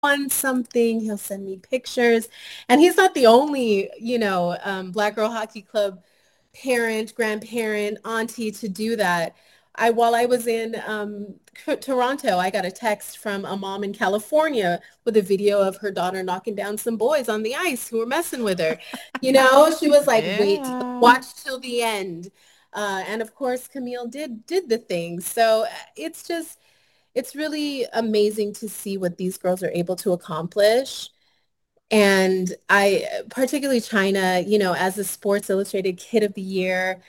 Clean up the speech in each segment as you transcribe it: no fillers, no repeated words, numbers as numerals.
won something, he'll send me pictures. And he's not the only, Black Girl Hockey Club parent, grandparent, auntie to do that. While I was in Toronto, I got a text from a mom in California with a video of her daughter knocking down some boys on the ice who were messing with her. She was like, wait, Yeah. watch till the end. And of course, Camille did the thing. So it's really amazing to see what these girls are able to accomplish. And particularly China, as a Sports Illustrated Kid of the Year,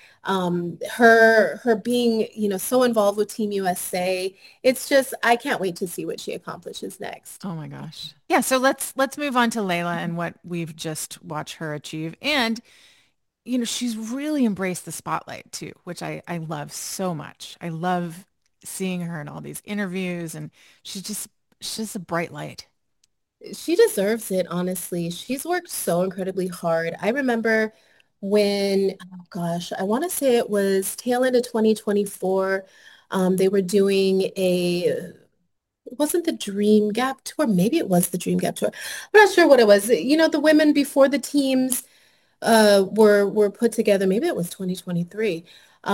her being, so involved with Team USA, it's just, I can't wait to see what she accomplishes next. Oh my gosh. Yeah, so let's move on to Layla and what we've just watched her achieve. And she's really embraced the spotlight too, which I love so much. I love seeing her in all these interviews and she's just a bright light. She deserves it, honestly. She's worked so incredibly hard. I remember when, oh gosh, I want to say it was tail end of 2024. They were doing it wasn't the Dream Gap Tour. Maybe it was the Dream Gap Tour. I'm not sure what it was. The women before the teams were put together. Maybe it was 2023.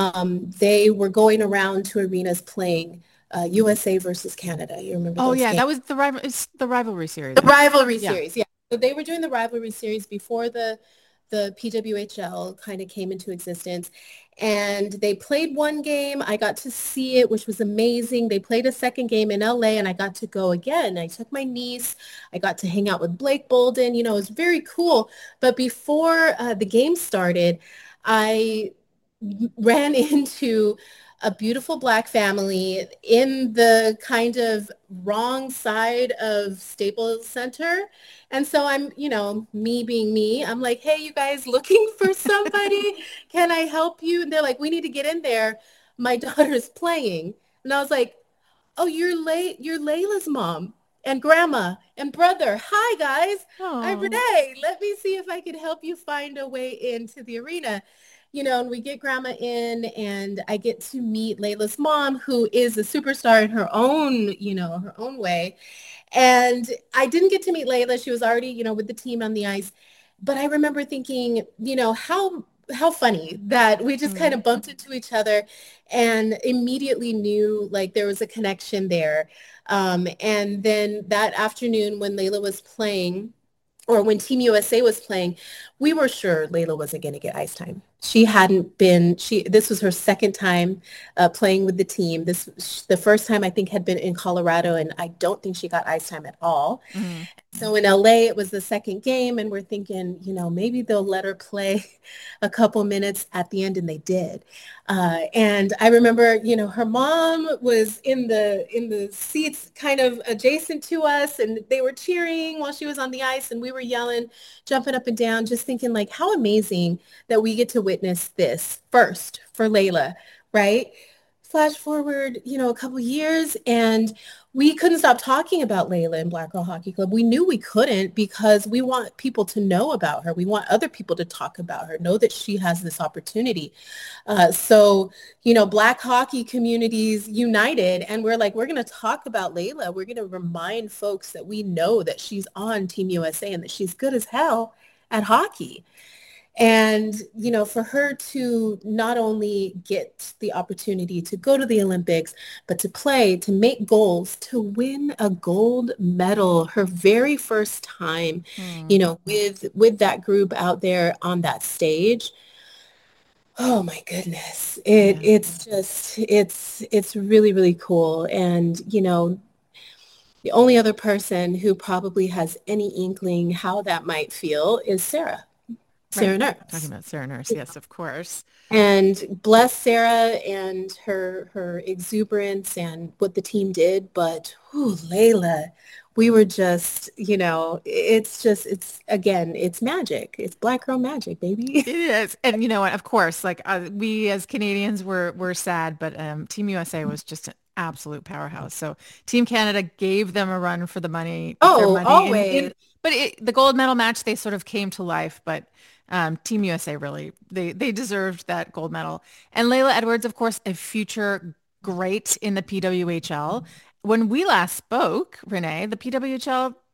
They were going around to arenas playing USA versus Canada. You remember Oh those yeah, games? that was it's the rivalry series, The I think. rivalry Yeah. series, yeah. So they were doing the rivalry series before the PWHL kind of came into existence. And they played one game. I got to see it, which was amazing. They played a second game in LA and I got to go again. I took my niece. I got to hang out with Blake Bolden. It was very cool. But before the game started, I ran into a beautiful Black family in the kind of wrong side of Staples Center. And so I'm, me being me, I'm like, hey, you guys looking for somebody? Can I help you? And they're like, we need to get in there. My daughter's playing. And I was like, oh, you're Layla's mom and grandma and brother. Hi, guys. I'm Oh. Renee. Let me see if I can help you find a way into the arena. And we get grandma in and I get to meet Layla's mom, who is a superstar in her own way. And I didn't get to meet Layla. She was already, with the team on the ice. But I remember thinking, how funny that we just kind Mm. of bumped into each other and immediately knew like there was a connection there. And then that afternoon when Layla was playing, or when Team USA was playing, we were sure Layla wasn't going to get ice time. She hadn't been, this was her second time playing with the team. The first time I think had been in Colorado, and I don't think she got ice time at all. Mm. So in LA, it was the second game, and we're thinking, maybe they'll let her play a couple minutes at the end, and they did. And I remember, her mom was in the seats kind of adjacent to us, and they were cheering while she was on the ice, and we were yelling, jumping up and down, just thinking like, how amazing that we get to witness this first for Layla, right? Flash forward, a couple years, and we couldn't stop talking about Layla in Black Girl Hockey Club. We knew we couldn't because we want people to know about her. We want other people to talk about her, know that she has this opportunity. Black hockey communities united, and we're like, we're going to talk about Layla. We're going to remind folks that we know that she's on Team USA and that she's good as hell at hockey. And, for her to not only get the opportunity to go to the Olympics, but to play, to make goals, to win a gold medal, her very first time, Mm. with that group out there on that stage. Oh my goodness. Yeah. It's really, really cool. And, the only other person who probably has any inkling how that might feel is Right. Sarah Talking Nurse. about Sarah Nurse. Yes, of course. And bless Sarah and her exuberance and what the team did. But whew, Layla, we were just, it's again, it's magic. It's Black girl magic, baby. It is. And you know what? Of course, like we as Canadians were sad, but Team USA was just an absolute powerhouse. So Team Canada gave them a run for their Oh, money always. but the gold medal match, they sort of came to life, but Team USA really, they deserved that gold medal. And Layla Edwards, of course, a future great in the PWHL. When we last spoke, Renee, the PWHL